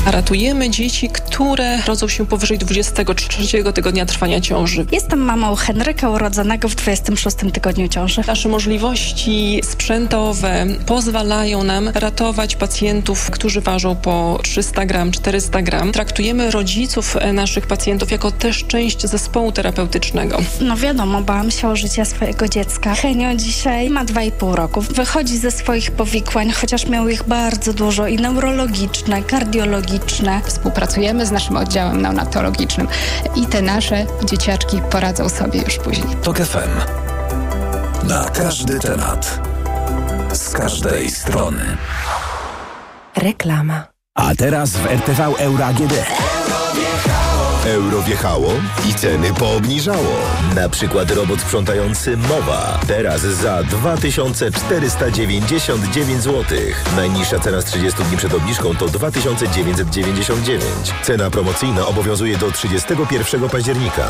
A ratujemy dzieci, które rodzą się powyżej 23 tygodnia trwania ciąży. Jestem mamą Henryka urodzonego w 26 tygodniu ciąży. Nasze możliwości sprzętowe pozwalają nam ratować pacjentów, którzy ważą po 300 gram, 400 gram. Traktujemy rodziców naszych pacjentów jako też część zespołu terapeutycznego. No wiadomo, bałam się o życie swojego dziecka. Henio dzisiaj ma 2,5 roku. Wychodzi ze swoich powikłań, chociaż miał ich bardzo dużo i neurologiczne, kardiologiczne. Współpracujemy z naszym oddziałem neonatologicznym i te nasze dzieciaczki poradzą sobie już później. TOK FM. Na każdy temat. Z każdej strony. Reklama. A teraz w RTV Euro AGD. Euro wjechało i ceny poobniżało. Na przykład robot sprzątający Mowa. Teraz za 2499 zł. Najniższa cena z 30 dni przed obniżką to 2999. Cena promocyjna obowiązuje do 31 października.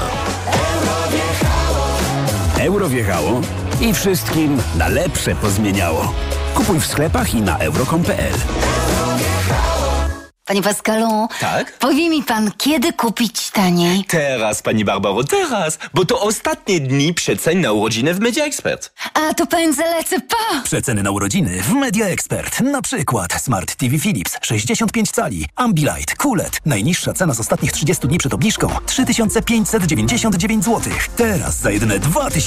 Euro wjechało i wszystkim na lepsze pozmieniało. Kupuj w sklepach i na euro.com.pl. Panie Pascalu, tak? Powie mi pan, kiedy kupić taniej? Teraz, pani Barbaro, teraz, bo to ostatnie dni przecen na urodziny w Media Expert. A to pędzę lecę, pa! Przeceny na urodziny w Media Expert. Na przykład Smart TV Philips 65 cali, Ambilight, QLED. Najniższa cena z ostatnich 30 dni przed obniżką 3599 zł. Teraz za jedyne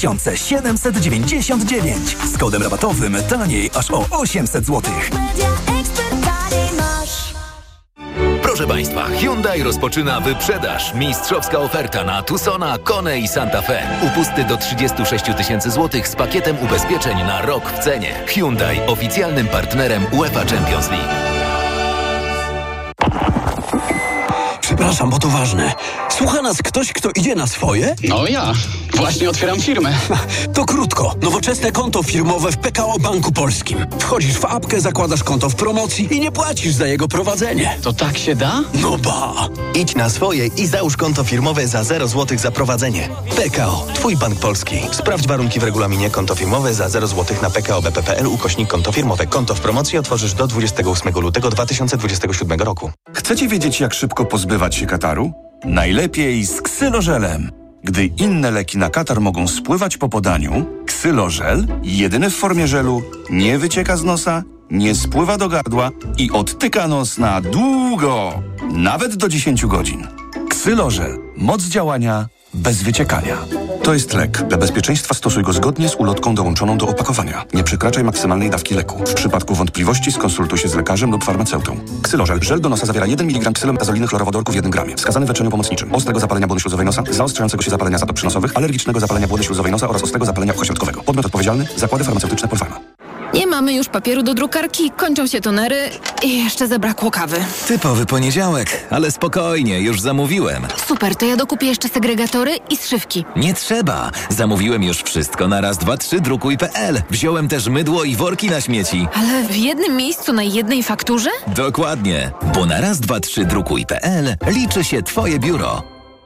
2799. Z kodem rabatowym taniej aż o 800 zł. Media Expert taniej masz. Proszę Państwa, Hyundai rozpoczyna wyprzedaż. Mistrzowska oferta na Tucsona, Kone i Santa Fe. Upusty do 36 000 złotych z pakietem ubezpieczeń na rok w cenie. Hyundai, oficjalnym partnerem UEFA Champions League. Przepraszam, bo to ważne. Słucha nas ktoś, kto idzie na swoje? No ja. Właśnie otwieram firmę. To krótko. Nowoczesne konto firmowe w PKO Banku Polskim. Wchodzisz w apkę, zakładasz konto w promocji i nie płacisz za jego prowadzenie. To tak się da? No ba! Idź na swoje i załóż konto firmowe za 0 zł za prowadzenie. PKO. Twój bank polski. Sprawdź warunki w regulaminie. Konto firmowe za 0 zł na pko.bp.pl/konto firmowe. Konto w promocji otworzysz do 28 lutego 2027 roku. Chcecie wiedzieć, jak szybko pozbywać się kataru? Najlepiej z ksylożelem. Gdy inne leki na katar mogą spływać po podaniu, ksylożel, jedyny w formie żelu, nie wycieka z nosa, nie spływa do gardła i odtyka nos na długo, nawet do 10 godzin. Ksylożel. Moc działania bez wyciekania. To jest lek. Dla bezpieczeństwa stosuj go zgodnie z ulotką dołączoną do opakowania. Nie przekraczaj maksymalnej dawki leku. W przypadku wątpliwości skonsultuj się z lekarzem lub farmaceutą. Ksylożel. Żel do nosa zawiera 1 mg ksylomazoliny chlorowodorku w 1 gramie. Wskazany w leczeniu pomocniczym. Ostrego zapalenia błony śluzowej nosa, zaostrzającego się zapalenia zatop przynosowych, alergicznego zapalenia błony śluzowej nosa oraz ostrego zapalenia uchośrodkowego. Podmiot odpowiedzialny. Zakłady farmaceutyczne Polpharma. Nie mamy już papieru do drukarki, kończą się tonery i jeszcze zabrakło kawy. Typowy poniedziałek, ale spokojnie, już zamówiłem. Super, to ja dokupię jeszcze segregatory i zszywki. Nie trzeba. Zamówiłem już wszystko na raz, dwa, trzy drukuj.pl. Wziąłem też mydło i worki na śmieci. Ale w jednym miejscu na jednej fakturze? Dokładnie, bo na raz, dwa, trzy drukuj.pl liczy się Twoje biuro.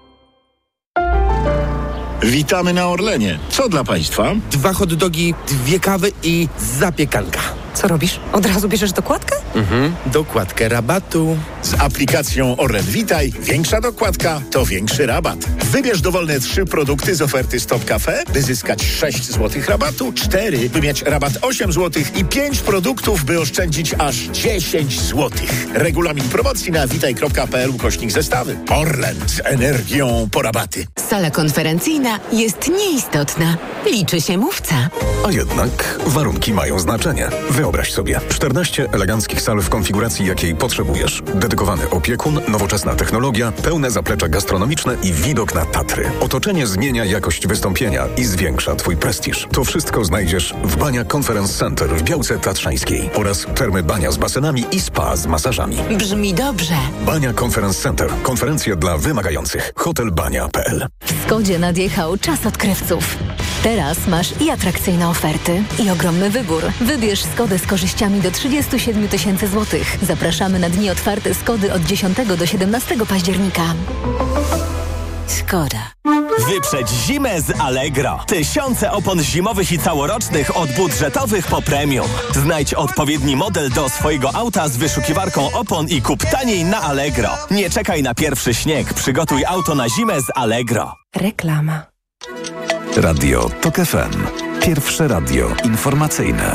Witamy na Orlenie. Co dla Państwa? 2 hot dogi, 2 kawy i zapiekanka. Co robisz? Od razu bierzesz dokładkę? Dokładkę rabatu. Z aplikacją Orlen Witaj większa dokładka to większy rabat. Wybierz dowolne 3 produkty z oferty Stop Cafe, by zyskać 6 zł rabatu, 4, by mieć rabat 8 zł i 5 produktów, by oszczędzić aż 10 zł. Regulamin promocji na witaj.pl/zestawy. Orlen z energią po rabaty. Sala konferencyjna jest nieistotna. Liczy się mówca. A jednak warunki mają znaczenie. Wyobraź sobie 14 eleganckich sal w konfiguracji, jakiej potrzebujesz. Dedykowany opiekun, nowoczesna technologia, pełne zaplecze gastronomiczne i widok na Tatry. Otoczenie zmienia jakość wystąpienia i zwiększa Twój prestiż. To wszystko znajdziesz w Bania Conference Center w Białce Tatrzańskiej oraz termy Bania z basenami i spa z masażami. Brzmi dobrze. Bania Conference Center. Konferencje dla wymagających. Hotelbania.pl. W Skodzie nadjechał czas odkrywców. Teraz masz i atrakcyjne oferty, i ogromny wybór. Wybierz Skodę z korzyściami do 37 000 złotych. Zapraszamy na dni otwarte Skody od 10 do 17 października. Skoda. Wyprzedź zimę z Allegro. Tysiące opon zimowych i całorocznych od budżetowych po premium. Znajdź odpowiedni model do swojego auta z wyszukiwarką opon i kup taniej na Allegro. Nie czekaj na pierwszy śnieg. Przygotuj auto na zimę z Allegro. Reklama. Radio TOK FM. Pierwsze radio informacyjne.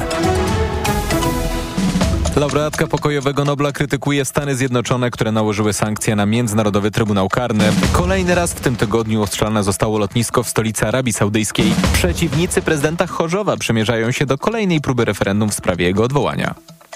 Laureatka pokojowego Nobla krytykuje Stany Zjednoczone, które nałożyły sankcje na Międzynarodowy Trybunał Karny. Kolejny raz w tym tygodniu ostrzelane zostało lotnisko w stolicy Arabii Saudyjskiej. Przeciwnicy prezydenta Chorzowa przymierzają się do kolejnej próby referendum w sprawie jego odwołania.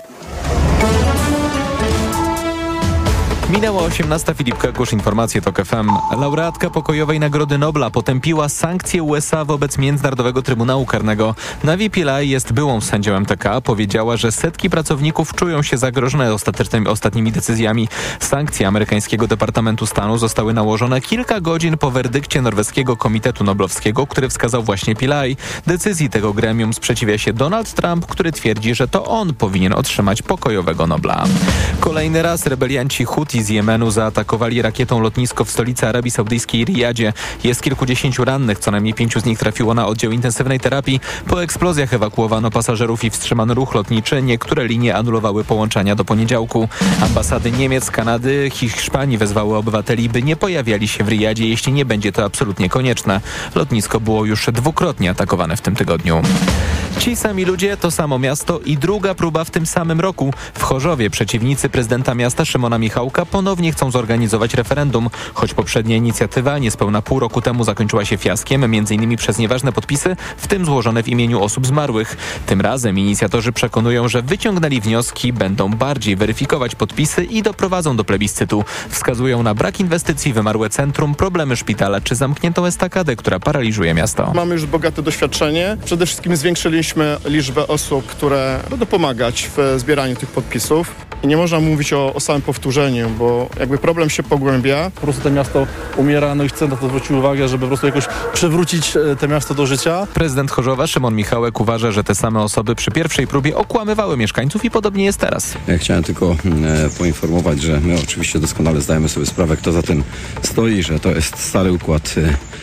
Minęła 18. Filip Kakusz, informacje TOK FM. Laureatka pokojowej Nagrody Nobla potępiła sankcje USA wobec Międzynarodowego Trybunału Karnego. Navi Pillay jest byłą sędzią MTK. Powiedziała, że setki pracowników czują się zagrożone ostatnimi decyzjami. Sankcje amerykańskiego Departamentu Stanu zostały nałożone kilka godzin po werdykcie norweskiego Komitetu Noblowskiego, który wskazał właśnie Pillay. Decyzji tego gremium sprzeciwia się Donald Trump, który twierdzi, że to on powinien otrzymać pokojowego Nobla. Kolejny raz rebelianci Huti z Jemenu zaatakowali rakietą lotnisko w stolicy Arabii Saudyjskiej Riyadzie. Jest kilkudziesięciu rannych, co najmniej 5 z nich trafiło na oddział intensywnej terapii. Po eksplozjach ewakuowano pasażerów i wstrzymano ruch lotniczy. Niektóre linie anulowały połączenia do poniedziałku. Ambasady Niemiec, Kanady, Hiszpanii wezwały obywateli, by nie pojawiali się w Riyadzie, jeśli nie będzie to absolutnie konieczne. Lotnisko było już dwukrotnie atakowane w tym tygodniu. Ci sami ludzie, to samo miasto i druga próba w tym samym roku. W Chorzowie przeciwnicy prezydenta miasta Szymona Michałka ponownie chcą zorganizować referendum. Choć poprzednia inicjatywa niespełna pół roku temu zakończyła się fiaskiem, m.in. przez nieważne podpisy, w tym złożone w imieniu osób zmarłych. Tym razem inicjatorzy przekonują, że wyciągnęli wnioski, będą bardziej weryfikować podpisy i doprowadzą do plebiscytu. Wskazują na brak inwestycji, wymarłe centrum, problemy szpitala czy zamkniętą estakadę, która paraliżuje miasto. Mamy już bogate doświadczenie. Przede wszystkim zwiększyliśmy liczbę osób, które będą pomagać w zbieraniu tych podpisów. I nie można mówić o samym powtórzeniu, bo jakby problem się pogłębia. Po prostu to miasto umiera, no i chcę na to zwrócić uwagę, żeby po prostu jakoś przywrócić to miasto do życia. Prezydent Chorzowa Szymon Michałek uważa, że te same osoby przy pierwszej próbie okłamywały mieszkańców i podobnie jest teraz. Ja chciałem tylko poinformować, że my oczywiście doskonale zdajemy sobie sprawę, kto za tym stoi, że to jest stary układ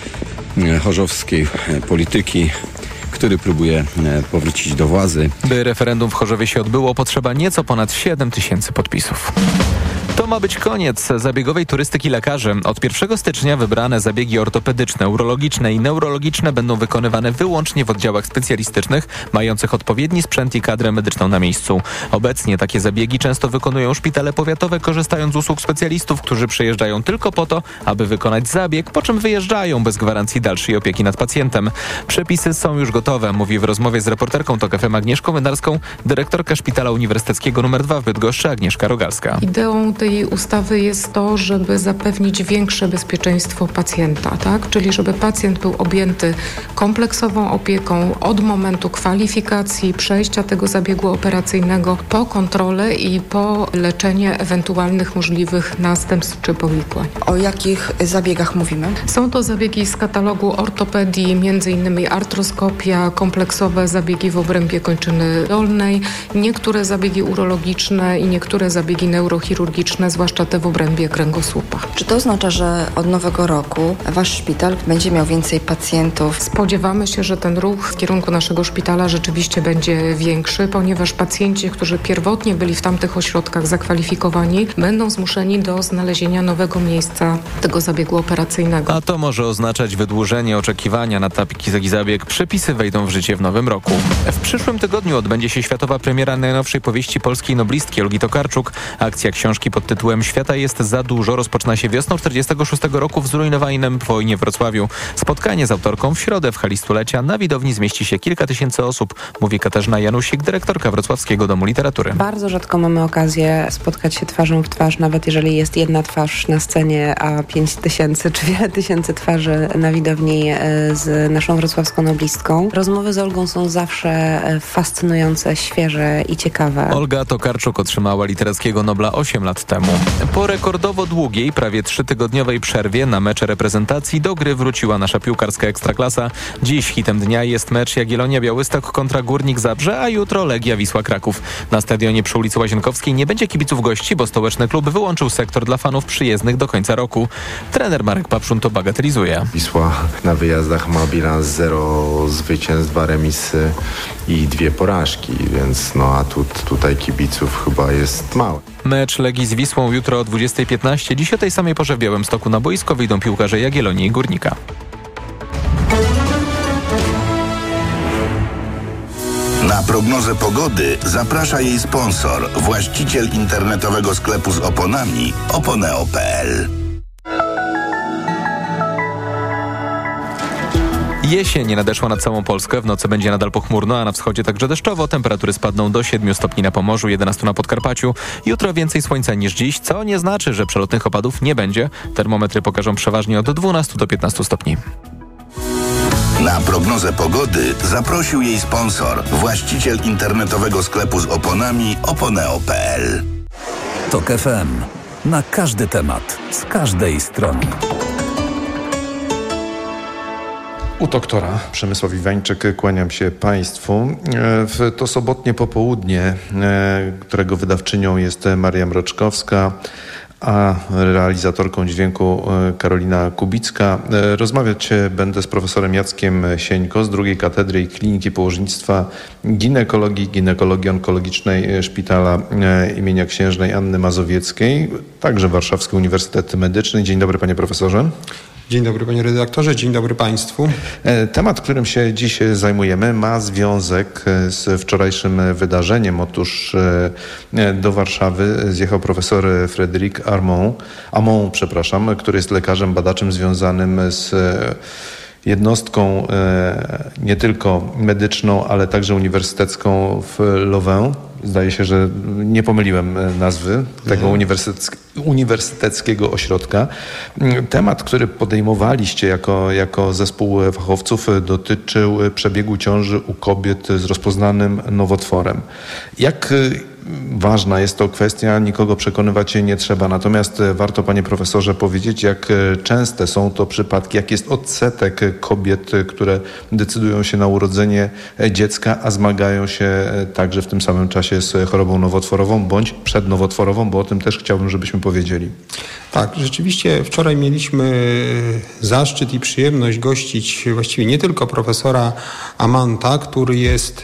chorzowskiej polityki, który próbuje powrócić do władzy. By referendum w Chorzowie się odbyło, potrzeba nieco ponad 7 000 podpisów. To ma być koniec zabiegowej turystyki lekarzy. Od 1 stycznia wybrane zabiegi ortopedyczne, urologiczne i neurologiczne będą wykonywane wyłącznie w oddziałach specjalistycznych, mających odpowiedni sprzęt i kadrę medyczną na miejscu. Obecnie takie zabiegi często wykonują szpitale powiatowe, korzystając z usług specjalistów, którzy przyjeżdżają tylko po to, aby wykonać zabieg, po czym wyjeżdżają bez gwarancji dalszej opieki nad pacjentem. Przepisy są już gotowe, mówi w rozmowie z reporterką TOK FM Agnieszką Wędarską dyrektorka Szpitala Uniwersyteckiego nr 2 w Bydgoszczy Agnieszka Rogalska. Ideą tej ustawy jest to, żeby zapewnić większe bezpieczeństwo pacjenta, tak? Czyli żeby pacjent był objęty kompleksową opieką od momentu kwalifikacji, przejścia tego zabiegu operacyjnego po kontrolę i po leczenie ewentualnych możliwych następstw czy powikłań. O jakich zabiegach mówimy? Są to zabiegi z katalogu ortopedii, m.in. artroskopia, kompleksowe zabiegi w obrębie kończyny dolnej, niektóre zabiegi urologiczne i niektóre zabiegi neurochirurgiczne, zwłaszcza te w obrębie kręgosłupa. Czy to oznacza, że od nowego roku wasz szpital będzie miał więcej pacjentów? Spodziewamy się, że ten ruch w kierunku naszego szpitala rzeczywiście będzie większy, ponieważ pacjenci, którzy pierwotnie byli w tamtych ośrodkach zakwalifikowani, będą zmuszeni do znalezienia nowego miejsca tego zabiegu operacyjnego. A to może oznaczać wydłużenie oczekiwania na taki zabieg. Przepisy wejdą w życie w nowym roku. W przyszłym tygodniu odbędzie się światowa premiera najnowszej powieści polskiej noblistki Olgi Tokarczuk. Akcja książki pod tytułem Świata jest za dużo rozpoczyna się wiosną 1946 roku w zrujnowanym wojnie w Wrocławiu. Spotkanie z autorką w środę w hali stulecia. Na widowni zmieści się kilka tysięcy osób, mówi Katarzyna Janusik, dyrektorka Wrocławskiego Domu Literatury. Bardzo rzadko mamy okazję spotkać się twarzą w twarz, nawet jeżeli jest jedna twarz na scenie, a 5 tysięcy czy wiele tysięcy twarzy na widowni z naszą wrocławską noblistką. Rozmowy z Olgą są zawsze fascynujące, świeże i ciekawe. Olga Tokarczuk otrzymała Literackiego Nobla 8 lat temu. temu. Po rekordowo długiej, prawie 3-tygodniowej przerwie na mecze reprezentacji do gry wróciła nasza piłkarska Ekstraklasa. Dziś hitem dnia jest mecz Jagiellonia Białystok kontra Górnik Zabrze, a jutro Legia Wisła Kraków. Na stadionie przy ulicy Łazienkowskiej nie będzie kibiców gości, bo stołeczny klub wyłączył sektor dla fanów przyjezdnych do końca roku. Trener Marek Papszun to bagatelizuje. Wisła na wyjazdach ma bilans 0 zwycięstw, 2 remisy i 2 porażki, więc a tutaj kibiców chyba jest mało. Mecz Legii z Wisłą jutro o 20:15. Dziś o tej samej porze w Białymstoku na boisko wyjdą piłkarze Jagiellonii i Górnika. Na prognozę pogody zaprasza jej sponsor, właściciel internetowego sklepu z oponami oponeo.pl. Jesień nadeszła nad całą Polskę. W nocy będzie nadal pochmurno, a na wschodzie także deszczowo. Temperatury spadną do 7 stopni na Pomorzu, 11 na Podkarpaciu. Jutro więcej słońca niż dziś, co nie znaczy, że przelotnych opadów nie będzie. Termometry pokażą przeważnie od 12 do 15 stopni. Na prognozę pogody zaprosił jej sponsor, właściciel internetowego sklepu z oponami oponeo.pl. TOK FM. Na każdy temat, z każdej strony. U doktora Przemysław Iwańczyk, kłaniam się Państwu. W to sobotnie popołudnie, którego wydawczynią jest Maria Mroczkowska, a realizatorką dźwięku Karolina Kubicka. Rozmawiać będę z profesorem Jackiem Sieńko z II Katedry i Kliniki Położnictwa Ginekologii Onkologicznej Szpitala imienia Księżnej Anny Mazowieckiej, także Warszawski Uniwersytet Medyczny. Dzień dobry, panie profesorze. Dzień dobry, panie redaktorze, dzień dobry państwu. Temat, którym się dziś zajmujemy, ma związek z wczorajszym wydarzeniem. Otóż do Warszawy zjechał profesor Frédéric Hamon, który jest lekarzem, badaczem związanym z jednostką nie tylko medyczną, ale także uniwersytecką w Louvain. Zdaje się, że nie pomyliłem nazwy tego uniwersyteckiego ośrodka. Temat, który podejmowaliście jako zespół fachowców, dotyczył przebiegu ciąży u kobiet z rozpoznanym nowotworem. Jak ważna jest to kwestia, nikogo przekonywać nie trzeba. Natomiast warto, panie profesorze, powiedzieć, jak częste są to przypadki, jak jest odsetek kobiet, które decydują się na urodzenie dziecka, a zmagają się także w tym samym czasie z chorobą nowotworową bądź przednowotworową, bo o tym też chciałbym, żebyśmy powiedzieli. Tak, rzeczywiście wczoraj mieliśmy zaszczyt i przyjemność gościć właściwie nie tylko profesora Amanta, który jest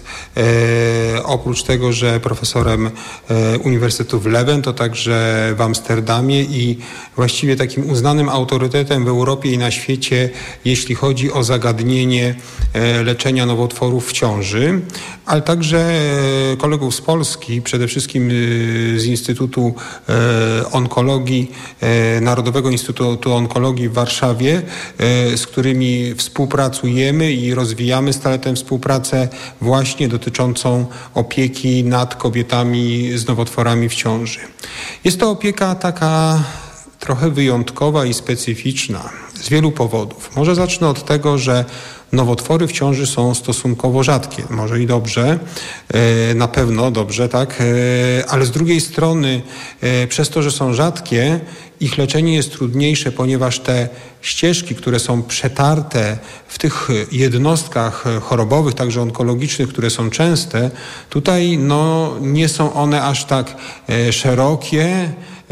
oprócz tego, że profesorem Uniwersytetu w Leuven, to także w Amsterdamie i właściwie takim uznanym autorytetem w Europie i na świecie, jeśli chodzi o zagadnienie leczenia nowotworów w ciąży, ale także kolegów z Polski, przede wszystkim z Instytutu Onkologii, Narodowego Instytutu Onkologii w Warszawie, z którymi współpracujemy i rozwijamy stale tę współpracę właśnie dotyczącą opieki nad kobietami z nowotworami w ciąży. Jest to opieka taka trochę wyjątkowa i specyficzna z wielu powodów. Może zacznę od tego, że nowotwory w ciąży są stosunkowo rzadkie. Może i dobrze, na pewno dobrze, tak, ale z drugiej strony przez to, że są rzadkie, ich leczenie jest trudniejsze, ponieważ te ścieżki, które są przetarte w tych jednostkach chorobowych, także onkologicznych, które są częste, tutaj nie są one aż tak szerokie,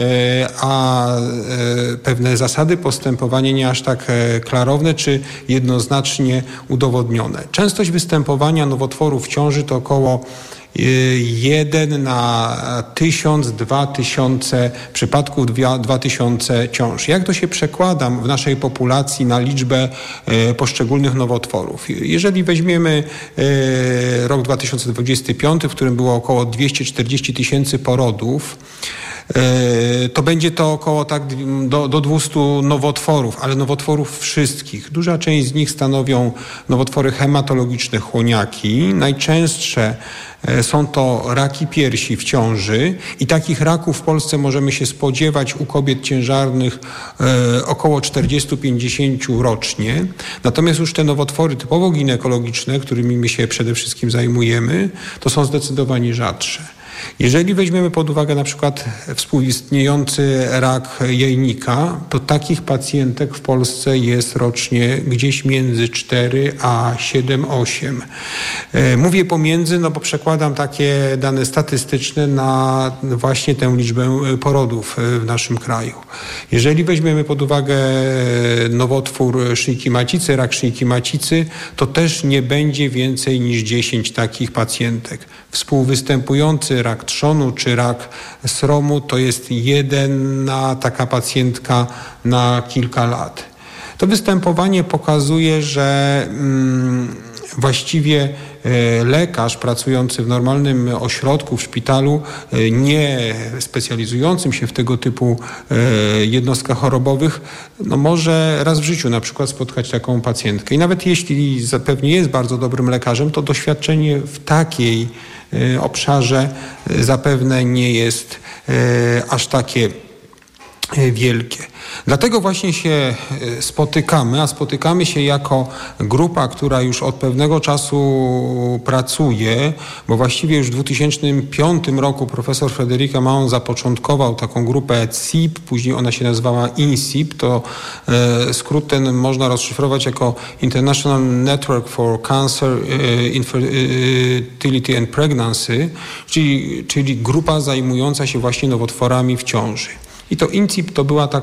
a pewne zasady postępowania nie aż tak klarowne czy jednoznacznie udowodnione. Częstość występowania nowotworów w ciąży to około 1 na 1000, 2000 przypadków, 2000 ciąż. Jak to się przekłada w naszej populacji na liczbę poszczególnych nowotworów? Jeżeli weźmiemy rok 2025, w którym było około 240 000 porodów, to będzie to około do 200 nowotworów, ale nowotworów wszystkich. Duża część z nich stanowią nowotwory hematologiczne, chłoniaki. Najczęstsze są to raki piersi w ciąży i takich raków w Polsce możemy się spodziewać u kobiet ciężarnych około 40-50 rocznie. Natomiast już te nowotwory typowo ginekologiczne, którymi my się przede wszystkim zajmujemy, to są zdecydowanie rzadsze. Jeżeli weźmiemy pod uwagę na przykład współistniejący rak jajnika, to takich pacjentek w Polsce jest rocznie gdzieś między 4 a 7-8. Mówię pomiędzy, no bo przekładam takie dane statystyczne na właśnie tę liczbę porodów w naszym kraju. Jeżeli weźmiemy pod uwagę nowotwór szyjki macicy, rak szyjki macicy, to też nie będzie więcej niż 10 takich pacjentek. Współwystępujący rak trzonu czy rak sromu to jest jedna taka pacjentka na kilka lat. To występowanie pokazuje, że właściwie lekarz pracujący w normalnym ośrodku, w szpitalu, nie specjalizującym się w tego typu jednostkach chorobowych, no może raz w życiu na przykład spotkać taką pacjentkę. I nawet jeśli zapewne jest bardzo dobrym lekarzem, to doświadczenie w takiej obszarze zapewne nie jest aż takie wielkie. Dlatego właśnie się spotykamy, a spotykamy się jako grupa, która już od pewnego czasu pracuje, bo właściwie już w 2005 roku profesor Frédéric Ammon zapoczątkował taką grupę CIP, później ona się nazywała INCIP, to skrót ten można rozszyfrować jako International Network for Cancer, Infertility and Pregnancy, czyli grupa zajmująca się właśnie nowotworami w ciąży. I to INCIP to była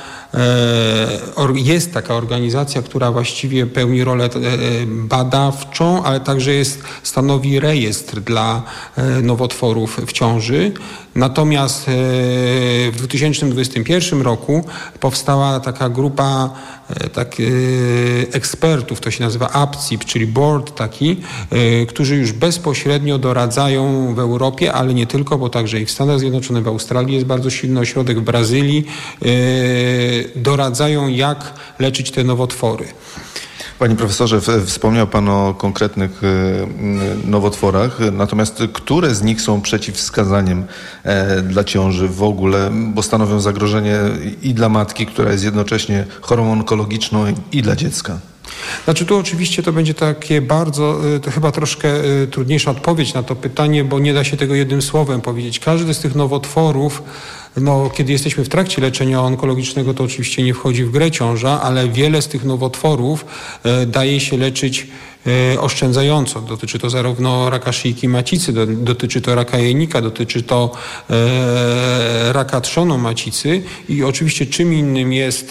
jest taka organizacja, która właściwie pełni rolę badawczą, ale także stanowi rejestr dla nowotworów w ciąży. Natomiast w 2021 roku powstała taka grupa ekspertów, to się nazywa APCIP, czyli board taki, którzy już bezpośrednio doradzają w Europie, ale nie tylko, bo także i w Stanach Zjednoczonych, w Australii jest bardzo silny ośrodek, w Brazylii, doradzają, jak leczyć te nowotwory. Panie profesorze, wspomniał Pan o konkretnych nowotworach, natomiast które z nich są przeciwwskazaniem dla ciąży w ogóle, bo stanowią zagrożenie i dla matki, która jest jednocześnie chorą onkologiczną, i dla dziecka? Znaczy tu oczywiście to będzie takie bardzo, to chyba troszkę trudniejsza odpowiedź na to pytanie, bo nie da się tego jednym słowem powiedzieć. Każdy z tych nowotworów, kiedy jesteśmy w trakcie leczenia onkologicznego, to oczywiście nie wchodzi w grę ciąża, ale wiele z tych nowotworów daje się leczyć oszczędzająco. Dotyczy to zarówno raka szyjki macicy, dotyczy to raka jajnika, dotyczy to raka trzonu macicy i oczywiście czym innym jest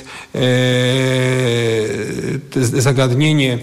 zagadnienie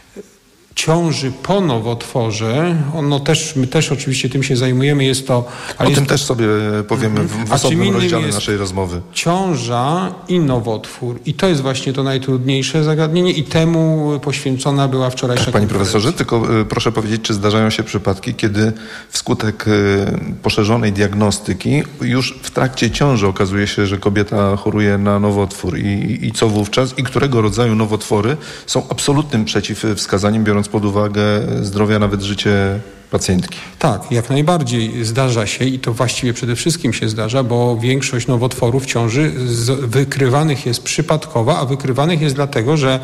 ciąży po nowotworze, my też oczywiście tym się zajmujemy, jest to... O tym też sobie powiemy w osobnym rozdziale naszej rozmowy. Ciąża i nowotwór. I to jest właśnie to najtrudniejsze zagadnienie i temu poświęcona była wczorajsza konferencja. Panie profesorze, tylko proszę powiedzieć, czy zdarzają się przypadki, kiedy wskutek poszerzonej diagnostyki już w trakcie ciąży okazuje się, że kobieta choruje na nowotwór i co wówczas? I którego rodzaju nowotwory są absolutnym przeciwwskazaniem, biorąc pod uwagę zdrowie, a nawet życie pacjentki? Tak, jak najbardziej zdarza się i to właściwie przede wszystkim się zdarza, bo większość nowotworów w ciąży wykrywanych jest przypadkowa, a wykrywanych jest dlatego, że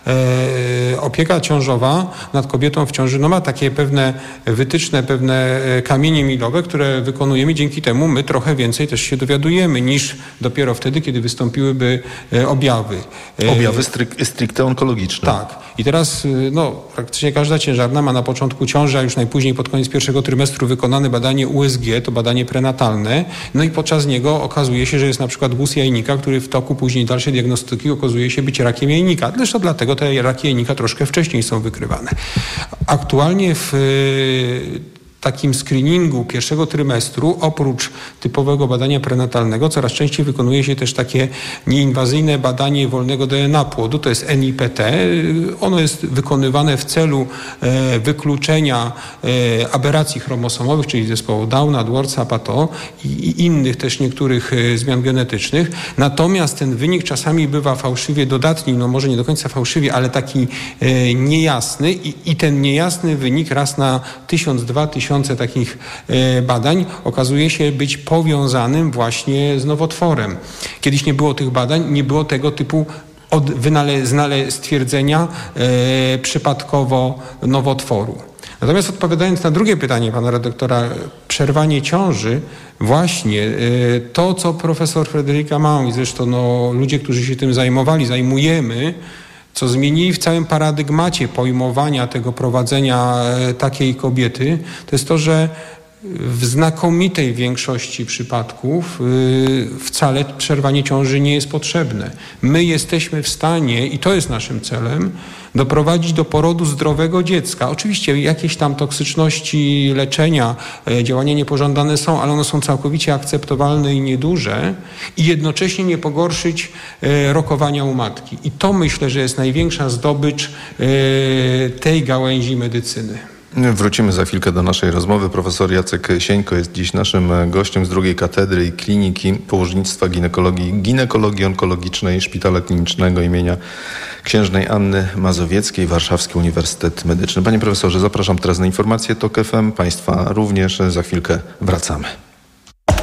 opieka ciążowa nad kobietą w ciąży ma takie pewne wytyczne, pewne kamienie milowe, które wykonujemy. Dzięki temu my trochę więcej też się dowiadujemy niż dopiero wtedy, kiedy wystąpiłyby objawy. Objawy stricte onkologiczne. Tak. I teraz praktycznie każda ciężarna ma na początku ciąży, a już najpóźniej pod koniec pierwszego trymestru wykonane badanie USG, to badanie prenatalne, i podczas niego okazuje się, że jest na przykład guz jajnika, który w toku później dalszej diagnostyki okazuje się być rakiem jajnika. Zresztą dlatego te raki jajnika troszkę wcześniej są wykrywane. Aktualnie w takim screeningu pierwszego trymestru, oprócz typowego badania prenatalnego, coraz częściej wykonuje się też takie nieinwazyjne badanie wolnego DNA płodu, to jest NIPT. Ono jest wykonywane w celu wykluczenia aberracji chromosomowych, czyli zespołu Downa, Edwardsa, Pato i innych też niektórych zmian genetycznych. Natomiast ten wynik czasami bywa fałszywie dodatni, może nie do końca fałszywie, ale taki niejasny i ten niejasny wynik raz na 1000-2000 takich badań okazuje się być powiązanym właśnie z nowotworem. Kiedyś nie było tych badań, nie było tego typu stwierdzenia przypadkowo nowotworu. Natomiast odpowiadając na drugie pytanie pana redaktora, przerwanie ciąży, właśnie to, co profesor Frédéric Armand i zresztą ludzie, którzy się tym zajmujemy, co zmienili w całym paradygmacie pojmowania tego prowadzenia takiej kobiety, to jest to, że w znakomitej większości przypadków wcale przerwanie ciąży nie jest potrzebne. My jesteśmy w stanie, i to jest naszym celem, doprowadzić do porodu zdrowego dziecka. Oczywiście jakieś tam toksyczności leczenia, działania niepożądane są, ale one są całkowicie akceptowalne i nieduże i jednocześnie nie pogorszyć rokowania u matki. I to myślę, że jest największa zdobycz tej gałęzi medycyny. Wrócimy za chwilkę do naszej rozmowy. Profesor Jacek Sieńko jest dziś naszym gościem z drugiej katedry i kliniki położnictwa ginekologii onkologicznej Szpitala Klinicznego imienia księżnej Anny Mazowieckiej, Warszawski Uniwersytet Medyczny. Panie profesorze, zapraszam teraz na informacje TOK FM. Państwa również. Za chwilkę wracamy.